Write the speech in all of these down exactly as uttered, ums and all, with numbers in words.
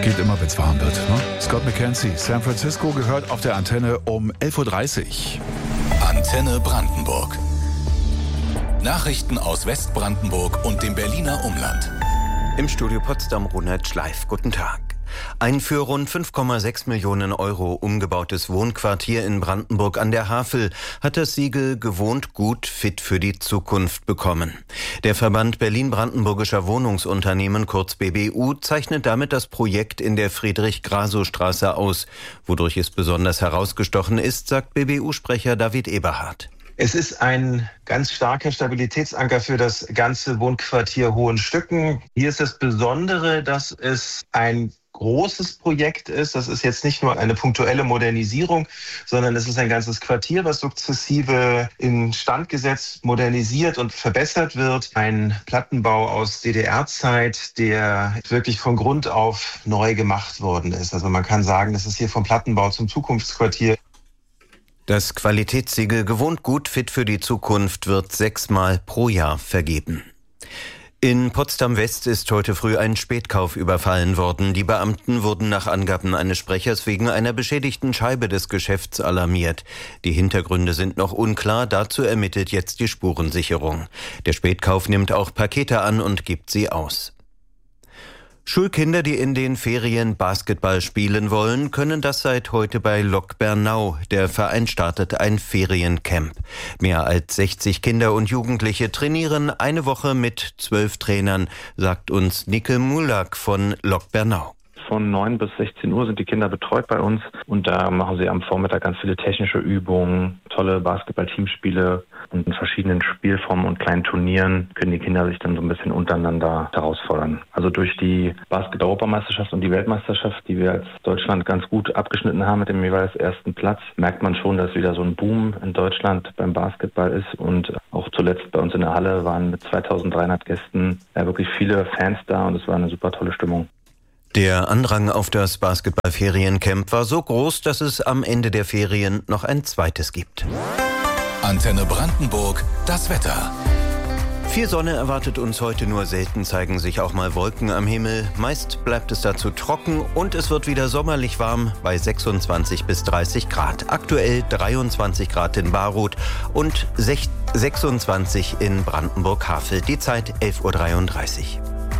Geht immer, wenn es warm wird. Ne? Scott McKenzie, San Francisco gehört auf der Antenne um elf Uhr dreißig. Antenne Brandenburg. Nachrichten aus Westbrandenburg und dem Berliner Umland. Im Studio Potsdam Ronald Schleif. Guten Tag. Ein für rund fünf Komma sechs Millionen Euro umgebautes Wohnquartier in Brandenburg an der Havel hat das Siegel Gewohnt gut, fit für die Zukunft bekommen. Der Verband Berlin-Brandenburgischer Wohnungsunternehmen, kurz B B U, zeichnet damit das Projekt in der Friedrich-Grasow-Straße aus. Wodurch es besonders herausgestochen ist, sagt B B U-Sprecher David Eberhardt. Es ist ein ganz starker Stabilitätsanker für das ganze Wohnquartier Hohenstücken. Hier ist das Besondere, dass es ein großes Projekt ist. Das ist jetzt nicht nur eine punktuelle Modernisierung, sondern es ist ein ganzes Quartier, was sukzessive instand gesetzt, modernisiert und verbessert wird. Ein Plattenbau aus D D R-Zeit, der wirklich von Grund auf neu gemacht worden ist. Also man kann sagen, das ist hier vom Plattenbau zum Zukunftsquartier. Das Qualitätssiegel Gewohnt gut, fit für die Zukunft wird sechsmal pro Jahr vergeben. In Potsdam-West ist heute früh ein Spätkauf überfallen worden. Die Beamten wurden nach Angaben eines Sprechers wegen einer beschädigten Scheibe des Geschäfts alarmiert. Die Hintergründe sind noch unklar, dazu ermittelt jetzt die Spurensicherung. Der Spätkauf nimmt auch Pakete an und gibt sie aus. Schulkinder, die in den Ferien Basketball spielen wollen, können das seit heute bei Lok Bernau. Der Verein startet ein Feriencamp. Mehr als sechzig Kinder und Jugendliche trainieren eine Woche mit zwölf Trainern, sagt uns Nicke Mulak von Lok Bernau. Von neun bis sechzehn Uhr sind die Kinder betreut bei uns und da machen sie am Vormittag ganz viele technische Übungen, tolle Basketball-Teamspiele und in verschiedenen Spielformen und kleinen Turnieren können die Kinder sich dann so ein bisschen untereinander herausfordern. Also durch die Basketball-Europameisterschaft und die Weltmeisterschaft, die wir als Deutschland ganz gut abgeschnitten haben mit dem jeweils ersten Platz, merkt man schon, dass wieder so ein Boom in Deutschland beim Basketball ist und auch zuletzt bei uns in der Halle waren mit zweitausenddreihundert Gästen ja wirklich viele Fans da und es war eine super tolle Stimmung. Der Andrang auf das Basketball-Feriencamp war so groß, dass es am Ende der Ferien noch ein zweites gibt. Antenne Brandenburg, das Wetter. Viel Sonne erwartet uns heute, nur selten zeigen sich auch mal Wolken am Himmel. Meist bleibt es dazu trocken und es wird wieder sommerlich warm bei sechsundzwanzig bis dreißig Grad. Aktuell dreiundzwanzig Grad in Baruth und sechsundzwanzig in Brandenburg-Havel. Die Zeit elf Uhr dreiunddreißig.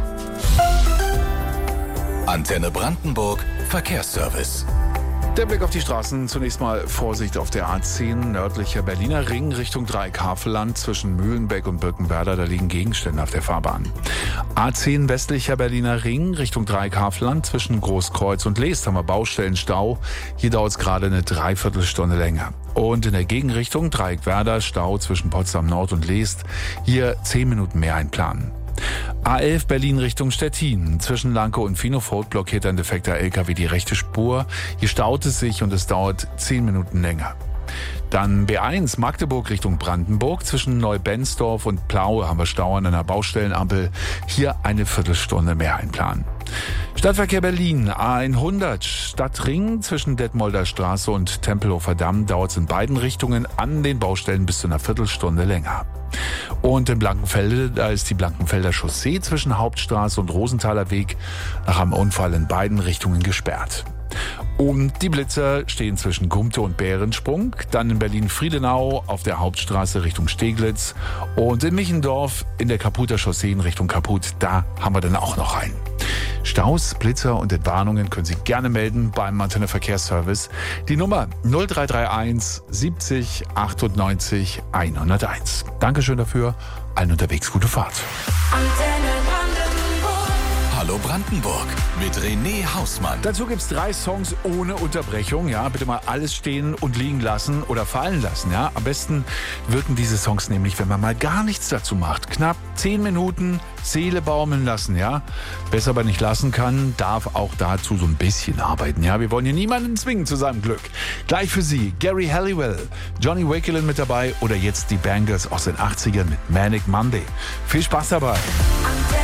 Antenne Brandenburg, Verkehrsservice. Der Blick auf die Straßen. Zunächst mal Vorsicht auf der A zehn, nördlicher Berliner Ring, Richtung Dreieck-Havelland zwischen Mühlenbeck und Birkenwerder. Da liegen Gegenstände auf der Fahrbahn. A zehn, westlicher Berliner Ring, Richtung Dreieck-Havelland zwischen Großkreuz und Leest haben wir Baustellenstau. Hier dauert es gerade eine Dreiviertelstunde länger. Und in der Gegenrichtung Dreieck-Werder, Stau zwischen Potsdam Nord und Leest. Hier zehn Minuten mehr einplanen. A elf Berlin Richtung Stettin. Zwischen Lanke und Finofort blockiert ein defekter L K W die rechte Spur. Hier staut es sich und es dauert zehn Minuten länger. Dann B eins Magdeburg Richtung Brandenburg. Zwischen Neubensdorf und Plaue haben wir Stau an einer Baustellenampel. Hier eine Viertelstunde mehr einplanen. Stadtverkehr Berlin, A hundert, Stadtring zwischen Detmolder Straße und Tempelhofer Damm dauert es in beiden Richtungen an den Baustellen bis zu einer Viertelstunde länger. Und in Blankenfelde, da ist die Blankenfelder Chaussee zwischen Hauptstraße und Rosenthaler Weg nach einem Unfall in beiden Richtungen gesperrt. Und die Blitzer stehen zwischen Gumte und Bärensprung, dann in Berlin-Friedenau auf der Hauptstraße Richtung Steglitz und in Michendorf in der Kaputer Chaussee in Richtung Kaput, da haben wir dann auch noch einen. Staus, Blitzer und Entwarnungen können Sie gerne melden beim Antenne Verkehrsservice. Die Nummer null drei drei eins siebzig achtundneunzig hunderteins. Dankeschön dafür. Allen unterwegs gute Fahrt. Antenne Brandenburg. Hallo Brandenburg mit René Hausmann. Dazu gibt's drei Songs ohne Unterbrechung. Ja, bitte mal alles stehen und liegen lassen oder fallen lassen. Ja, am besten wirken diese Songs nämlich, wenn man mal gar nichts dazu macht. Knapp zehn Minuten Seele baumeln lassen. Ja, besser aber nicht lassen kann, darf auch dazu so ein bisschen arbeiten. Ja, wir wollen hier niemanden zwingen zu seinem Glück. Gleich für Sie Gary Halliwell, Johnny Wakelin mit dabei oder jetzt die Bangles aus den achtzigern mit Manic Monday. Viel Spaß dabei.